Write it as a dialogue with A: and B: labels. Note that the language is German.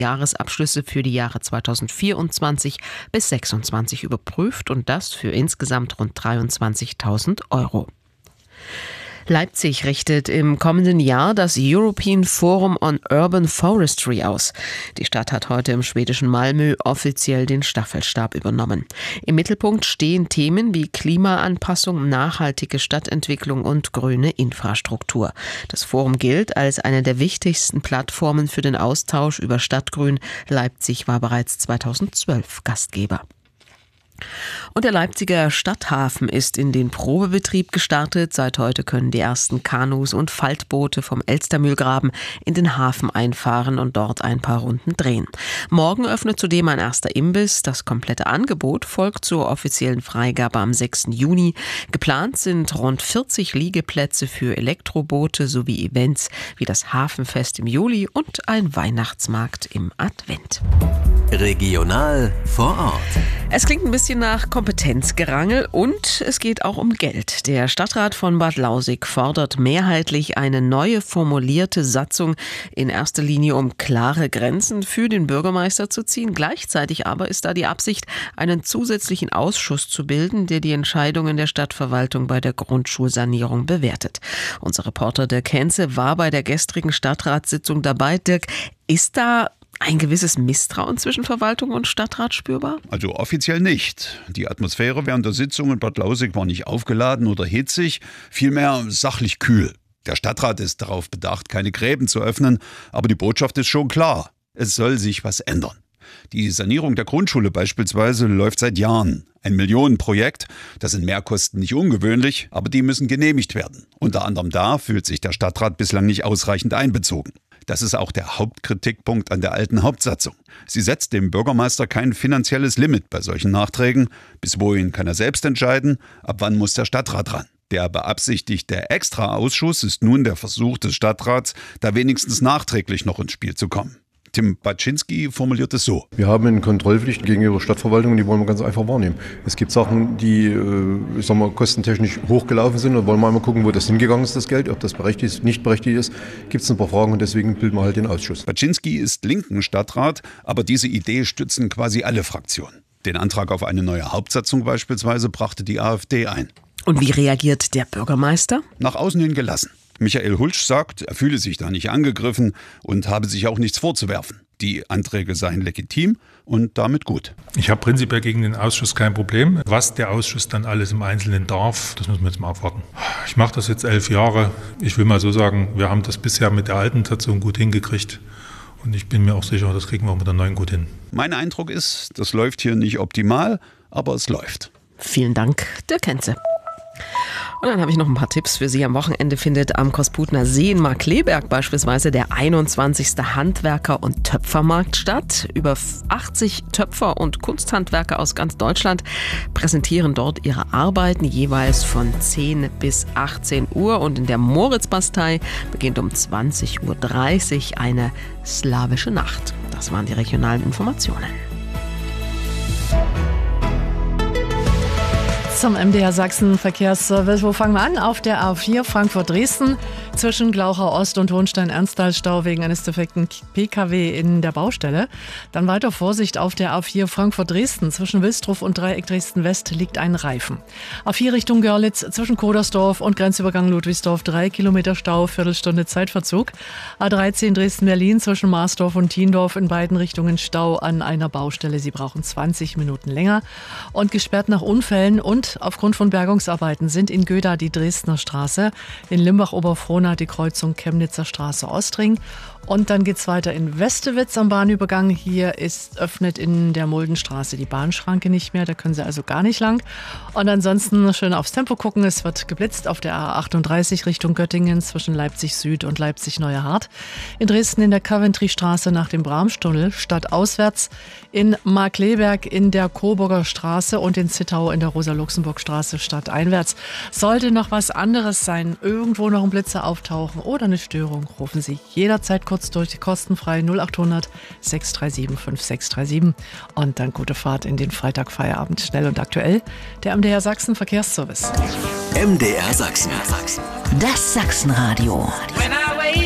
A: Jahresabschlüsse für die Jahre 2024 bis 2026 überprüft und das für insgesamt rund 23.000 Euro. Leipzig richtet im kommenden Jahr das European Forum on Urban Forestry aus. Die Stadt hat heute im schwedischen Malmö offiziell den Staffelstab übernommen. Im Mittelpunkt stehen Themen wie Klimaanpassung, nachhaltige Stadtentwicklung und grüne Infrastruktur. Das Forum gilt als eine der wichtigsten Plattformen für den Austausch über Stadtgrün. Leipzig war bereits 2012 Gastgeber. Und der Leipziger Stadthafen ist in den Probebetrieb gestartet. Seit heute können die ersten Kanus und Faltboote vom Elstermühlgraben in den Hafen einfahren und dort ein paar Runden drehen. Morgen öffnet zudem ein erster Imbiss. Das komplette Angebot folgt zur offiziellen Freigabe am 6. Juni. Geplant sind rund 40 Liegeplätze für Elektroboote sowie Events wie das Hafenfest im Juli und ein Weihnachtsmarkt im Advent.
B: Regional vor Ort.
A: Es klingt ein bisschen nach Kompetenzgerangel und es geht auch um Geld. Der Stadtrat von Bad Lausick fordert mehrheitlich eine neue formulierte Satzung, in erster Linie um klare Grenzen für den Bürgermeister zu ziehen. Gleichzeitig aber ist da die Absicht, einen zusätzlichen Ausschuss zu bilden, der die Entscheidungen der Stadtverwaltung bei der Grundschulsanierung bewertet. Unser Reporter Dirk Henze war bei der gestrigen Stadtratssitzung dabei. Dirk, ist da ein gewisses Misstrauen zwischen Verwaltung und Stadtrat spürbar?
C: Also offiziell nicht. Die Atmosphäre während der Sitzung in Bad Lausick war nicht aufgeladen oder hitzig, vielmehr sachlich kühl. Der Stadtrat ist darauf bedacht, keine Gräben zu öffnen, aber die Botschaft ist schon klar. Es soll sich was ändern. Die Sanierung der Grundschule beispielsweise läuft seit Jahren. Ein Millionenprojekt, das sind Mehrkosten nicht ungewöhnlich, aber die müssen genehmigt werden. Unter anderem da fühlt sich der Stadtrat bislang nicht ausreichend einbezogen. Das ist auch der Hauptkritikpunkt an der alten Hauptsatzung. Sie setzt dem Bürgermeister kein finanzielles Limit bei solchen Nachträgen. Bis wohin kann er selbst entscheiden, ab wann muss der Stadtrat ran. Der beabsichtigte Extraausschuss ist nun der Versuch des Stadtrats, da wenigstens nachträglich noch ins Spiel zu kommen. Tim Baczynski formuliert es so:
D: Wir haben eine Kontrollpflicht gegenüber der Stadtverwaltung und die wollen wir ganz einfach wahrnehmen. Es gibt Sachen, die kostentechnisch hochgelaufen sind und wollen wir einmal gucken, wo das hingegangen ist, das Geld, ob das berechtigt ist, nicht berechtigt ist. Gibt es ein paar Fragen und deswegen bilden wir halt den Ausschuss.
C: Baczynski ist linken Stadtrat, aber diese Idee stützen quasi alle Fraktionen. Den Antrag auf eine neue Hauptsatzung beispielsweise brachte die AfD ein.
A: Und wie reagiert der Bürgermeister?
C: Nach außen hin gelassen. Michael Hulsch sagt, er fühle sich da nicht angegriffen und habe sich auch nichts vorzuwerfen. Die Anträge seien legitim und damit gut.
E: Ich habe prinzipiell gegen den Ausschuss kein Problem. Was der Ausschuss dann alles im Einzelnen darf, das müssen wir jetzt mal abwarten. Ich mache das jetzt 11 Jahre. Ich will mal so sagen, wir haben das bisher mit der alten Satzung gut hingekriegt. Und ich bin mir auch sicher, das kriegen wir auch mit der neuen gut hin.
C: Mein Eindruck ist, das läuft hier nicht optimal, aber es läuft.
A: Vielen Dank, Dirk Henze. Und dann habe ich noch ein paar Tipps für Sie. Am Wochenende findet am Kosputner See in Markkleeberg beispielsweise der 21. Handwerker- und Töpfermarkt statt. Über 80 Töpfer und Kunsthandwerker aus ganz Deutschland präsentieren dort ihre Arbeiten, jeweils von 10 bis 18 Uhr. Und in der Moritzbastei beginnt um 20.30 Uhr eine slawische Nacht. Das waren die regionalen Informationen.
F: Zum MDR Sachsen Verkehrsservice. Wo fangen wir an? Auf der A4 Frankfurt-Dresden zwischen Glauchau Ost und Hohenstein-Ernsthal Stau wegen eines defekten PKW in der Baustelle. Dann weiter Vorsicht auf der A4 Frankfurt-Dresden zwischen Wilsdruff und Dreieck Dresden-West liegt ein Reifen. A4 Richtung Görlitz zwischen Kodersdorf und Grenzübergang Ludwigsdorf 3 Kilometer Stau, Viertelstunde Zeitverzug. A13 Dresden-Berlin zwischen Marsdorf und Thiendorf in beiden Richtungen Stau an einer Baustelle. Sie brauchen 20 Minuten länger und gesperrt nach Unfällen und aufgrund von Bergungsarbeiten sind in Göda die Dresdner Straße, in Limbach-Oberfrohna die Kreuzung Chemnitzer Straße Ostring. Und dann geht's weiter in Westewitz am Bahnübergang. Hier öffnet in der Muldenstraße die Bahnschranke nicht mehr, da können Sie also gar nicht lang. Und ansonsten schön aufs Tempo gucken, es wird geblitzt auf der A38 Richtung Göttingen zwischen Leipzig Süd und Leipzig Neuerhardt. In Dresden in der Coventry-Straße nach dem Bramstunnel stadtauswärts, in Markkleeberg in der Coburger Straße und in Zittau in der Rosa-Luxemburg-Straße stadteinwärts. Sollte noch was anderes sein, irgendwo noch ein Blitzer auftauchen oder eine Störung, rufen Sie jederzeit kurz durch, kostenfrei 0800 637 5637 und dann gute Fahrt in den Freitagfeierabend. Schnell und aktuell, der MDR Sachsen Verkehrsservice.
B: MDR Sachsen.
G: Das Sachsenradio.